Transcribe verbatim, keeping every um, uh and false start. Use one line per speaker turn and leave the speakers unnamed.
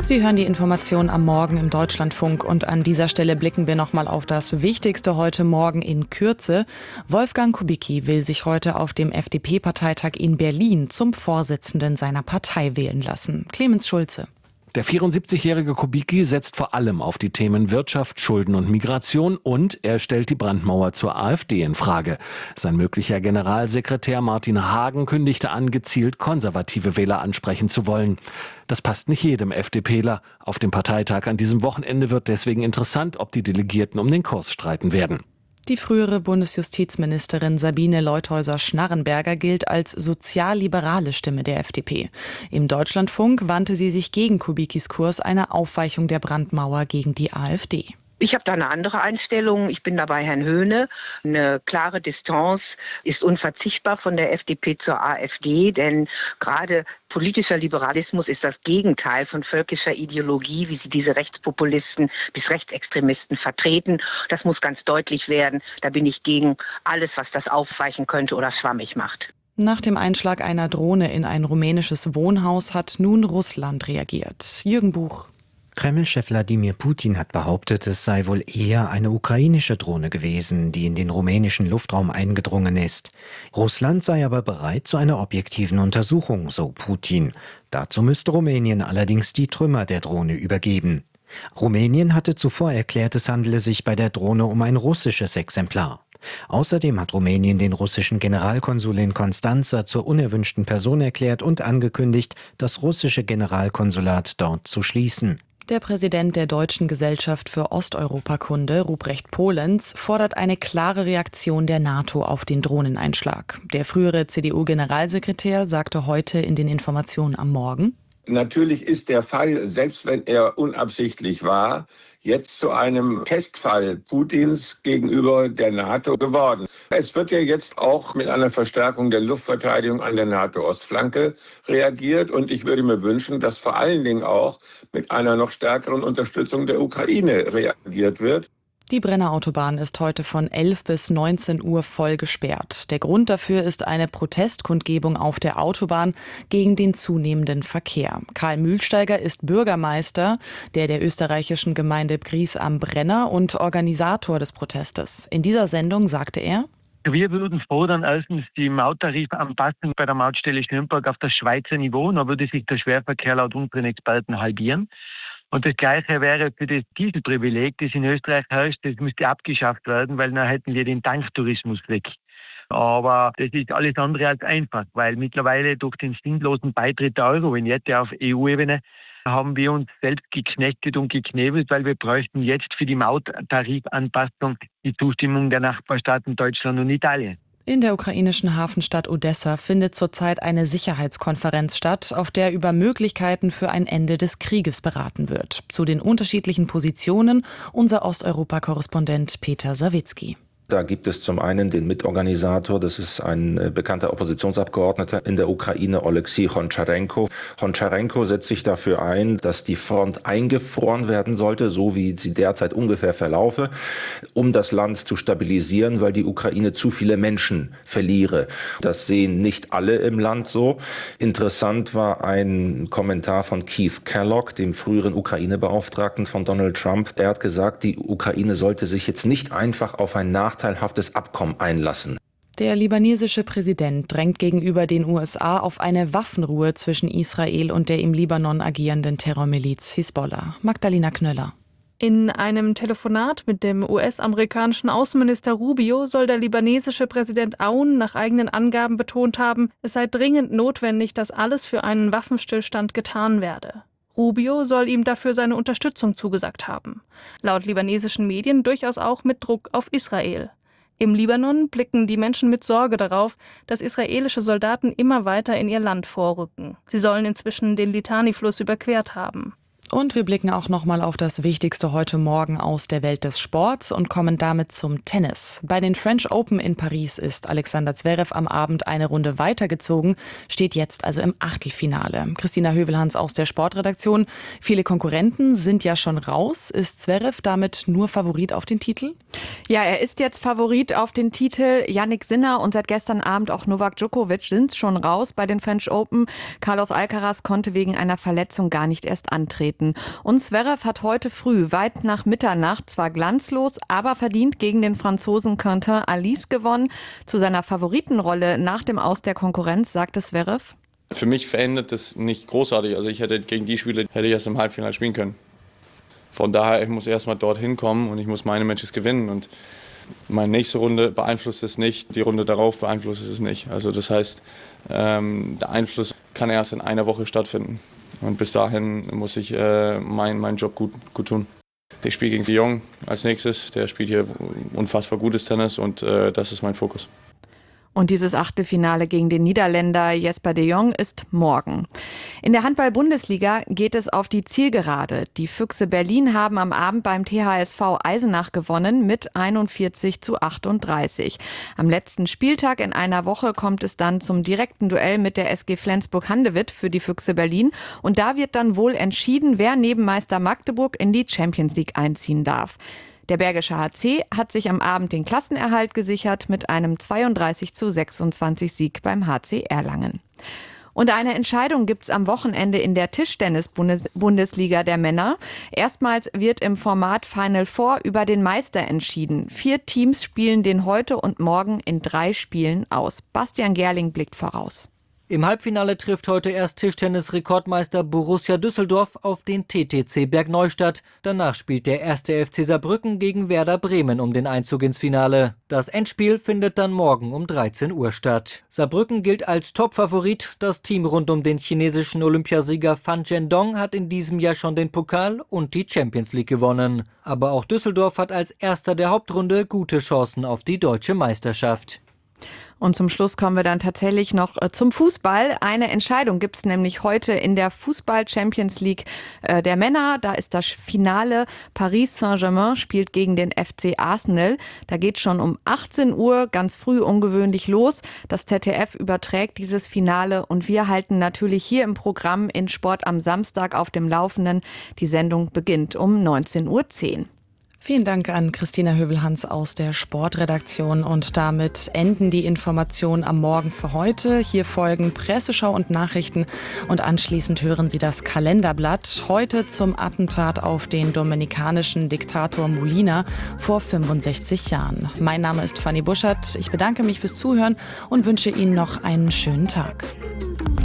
Sie hören die Informationen am Morgen im Deutschlandfunk und an dieser Stelle blicken wir nochmal auf das Wichtigste heute Morgen in Kürze. Wolfgang Kubicki will sich heute auf dem F D P-Parteitag in Berlin zum Vorsitzenden seiner Partei wählen lassen. Clemens Schulze.
Der vierundsiebzigjährige Kubicki setzt vor allem auf die Themen Wirtschaft, Schulden und Migration und er stellt die Brandmauer zur AfD in Frage. Sein möglicher Generalsekretär Martin Hagen kündigte an, gezielt konservative Wähler ansprechen zu wollen. Das passt nicht jedem FDPler. Auf dem Parteitag an diesem Wochenende wird deswegen interessant, ob die Delegierten um den Kurs streiten werden.
Die frühere Bundesjustizministerin Sabine Leutheusser-Schnarrenberger gilt als sozialliberale Stimme der F D P. Im Deutschlandfunk wandte sie sich gegen Kubickis Kurs, eine Aufweichung der Brandmauer gegen die AfD.
Ich habe da eine andere Einstellung. Ich bin da bei Herrn Höhne. Eine klare Distanz ist unverzichtbar von der F D P zur AfD, denn gerade politischer Liberalismus ist das Gegenteil von völkischer Ideologie, wie sie diese Rechtspopulisten bis Rechtsextremisten vertreten. Das muss ganz deutlich werden. Da bin ich gegen alles, was das aufweichen könnte oder schwammig macht.
Nach dem Einschlag einer Drohne in ein rumänisches Wohnhaus hat nun Russland reagiert. Jürgen Buch.
Kreml-Chef Wladimir Putin hat behauptet, es sei wohl eher eine ukrainische Drohne gewesen, die in den rumänischen Luftraum eingedrungen ist. Russland sei aber bereit zu einer objektiven Untersuchung, so Putin. Dazu müsste Rumänien allerdings die Trümmer der Drohne übergeben. Rumänien hatte zuvor erklärt, es handele sich bei der Drohne um ein russisches Exemplar. Außerdem hat Rumänien den russischen Generalkonsul in Konstanza zur unerwünschten Person erklärt und angekündigt, das russische Generalkonsulat dort zu schließen.
Der Präsident der Deutschen Gesellschaft für Osteuropakunde, Ruprecht Polenz, fordert eine klare Reaktion der NATO auf den Drohneneinschlag. Der frühere C D U-Generalsekretär sagte heute in den Informationen am Morgen:
Natürlich ist der Fall, selbst wenn er unabsichtlich war, jetzt zu einem Testfall Putins gegenüber der NATO geworden. Es wird ja jetzt auch mit einer Verstärkung der Luftverteidigung an der NATO-Ostflanke reagiert. Und ich würde mir wünschen, dass vor allen Dingen auch mit einer noch stärkeren Unterstützung der Ukraine reagiert wird.
Die Brenner Autobahn ist heute von elf bis neunzehn Uhr voll gesperrt. Der Grund dafür ist eine Protestkundgebung auf der Autobahn gegen den zunehmenden Verkehr. Karl Mühlsteiger ist Bürgermeister der der österreichischen Gemeinde Gries am Brenner und Organisator des Protestes. In dieser Sendung sagte er:
Wir würden fordern, erstens die Mauttarifanpassung bei der Mautstelle Schnürnberg auf das Schweizer Niveau. Dann würde sich der Schwerverkehr laut unseren Experten halbieren. Und das Gleiche wäre für das Dieselprivileg, das in Österreich herrscht, das müsste abgeschafft werden, weil dann hätten wir den Tanktourismus weg. Aber das ist alles andere als einfach, weil mittlerweile durch den sinnlosen Beitritt der Euro-Vignette auf E U-Ebene haben wir uns selbst geknechtet und geknebelt, weil wir bräuchten jetzt für die Mauttarifanpassung die Zustimmung der Nachbarstaaten Deutschland und Italien.
In der ukrainischen Hafenstadt Odessa findet zurzeit eine Sicherheitskonferenz statt, auf der über Möglichkeiten für ein Ende des Krieges beraten wird. Zu den unterschiedlichen Positionen unser Osteuropa-Korrespondent Peter Sawicki.
Da gibt es zum einen den Mitorganisator, das ist ein äh, bekannter Oppositionsabgeordneter in der Ukraine, Oleksiy Honcharenko. Honcharenko setzt sich dafür ein, dass die Front eingefroren werden sollte, so wie sie derzeit ungefähr verlaufe, um das Land zu stabilisieren, weil die Ukraine zu viele Menschen verliere. Das sehen nicht alle im Land so. Interessant war ein Kommentar von Keith Kellogg, dem früheren Ukraine-Beauftragten von Donald Trump. Er hat gesagt, die Ukraine sollte sich jetzt nicht einfach auf ein Nachteil teilhaftes Abkommen einlassen.
Der libanesische Präsident drängt gegenüber den U S A auf eine Waffenruhe zwischen Israel und der im Libanon agierenden Terrormiliz Hisbollah. Magdalena Knöller.
In einem Telefonat mit dem U S-amerikanischen Außenminister Rubio soll der libanesische Präsident Aoun nach eigenen Angaben betont haben, es sei dringend notwendig, dass alles für einen Waffenstillstand getan werde. Rubio soll ihm dafür seine Unterstützung zugesagt haben. Laut libanesischen Medien durchaus auch mit Druck auf Israel. Im Libanon blicken die Menschen mit Sorge darauf, dass israelische Soldaten immer weiter in ihr Land vorrücken. Sie sollen inzwischen den Litani-Fluss überquert haben.
Und wir blicken auch nochmal auf das Wichtigste heute Morgen aus der Welt des Sports und kommen damit zum Tennis. Bei den French Open in Paris ist Alexander Zverev am Abend eine Runde weitergezogen, steht jetzt also im Achtelfinale. Christina Hövelhans aus der Sportredaktion. Viele Konkurrenten sind ja schon raus. Ist Zverev damit nur Favorit auf den Titel?
Ja, er ist jetzt Favorit auf den Titel. Jannik Sinner und seit gestern Abend auch Novak Djokovic sind schon raus bei den French Open. Carlos Alcaraz konnte wegen einer Verletzung gar nicht erst antreten. antreten. Und Zverev hat heute früh, weit nach Mitternacht, zwar glanzlos, aber verdient gegen den Franzosen Quentin Alice gewonnen. Zu seiner Favoritenrolle nach dem Aus der Konkurrenz sagte Zverev:
Für mich verändert das nicht großartig. Also ich hätte gegen die Spieler hätte ich erst im Halbfinale spielen können. Von daher, ich muss erstmal dorthin kommen und ich muss meine Matches gewinnen. Und meine nächste Runde beeinflusst es nicht, die Runde darauf beeinflusst es nicht. Also das heißt, ähm, der Einfluss kann erst in einer Woche stattfinden. Und bis dahin muss ich äh, mein, meinen Job gut, gut tun. Ich spiele gegen Fillon als nächstes. Der spielt hier unfassbar gutes Tennis und äh, das ist mein Fokus.
Und dieses Achtelfinale gegen den Niederländer Jesper de Jong ist morgen. In der Handball-Bundesliga geht es auf die Zielgerade. Die Füchse Berlin haben am Abend beim T H S V Eisenach gewonnen mit einundvierzig zu achtunddreißig. Am letzten Spieltag in einer Woche kommt es dann zum direkten Duell mit der S G Flensburg-Handewitt für die Füchse Berlin. Und da wird dann wohl entschieden, wer neben Meister Magdeburg in die Champions League einziehen darf. Der Bergische H C hat sich am Abend den Klassenerhalt gesichert mit einem zweiunddreißig zu sechsundzwanzig Sieg beim H C Erlangen. Und eine Entscheidung gibt es am Wochenende in der Tischtennis-Bundesliga der Männer. Erstmals wird im Format Final Four über den Meister entschieden. Vier Teams spielen den heute und morgen in drei Spielen aus. Bastian Gerling blickt voraus.
Im Halbfinale trifft heute erst Tischtennis-Rekordmeister Borussia Düsseldorf auf den T T C Bergneustadt. Danach spielt der erste F C Saarbrücken gegen Werder Bremen um den Einzug ins Finale. Das Endspiel findet dann morgen um dreizehn Uhr statt. Saarbrücken gilt als Topfavorit. Das Team rund um den chinesischen Olympiasieger Fan Zhendong hat in diesem Jahr schon den Pokal und die Champions League gewonnen. Aber auch Düsseldorf hat als erster der Hauptrunde gute Chancen auf die deutsche Meisterschaft.
Und zum Schluss kommen wir dann tatsächlich noch zum Fußball. Eine Entscheidung gibt es nämlich heute in der Fußball-Champions League der Männer. Da ist das Finale. Paris Saint-Germain spielt gegen den F C Arsenal. Da geht schon um achtzehn Uhr, ganz früh ungewöhnlich los. Das Z D F überträgt dieses Finale und wir halten natürlich hier im Programm in Sport am Samstag auf dem Laufenden. Die Sendung beginnt um neunzehn Uhr zehn.
Vielen Dank an Christina Hövelhans aus der Sportredaktion. Und damit enden die Informationen am Morgen für heute. Hier folgen Presseschau und Nachrichten und anschließend hören Sie das Kalenderblatt. Heute zum Attentat auf den dominikanischen Diktator Molina vor fünfundsechzig Jahren. Mein Name ist Fanny Buschert. Ich bedanke mich fürs Zuhören und wünsche Ihnen noch einen schönen Tag.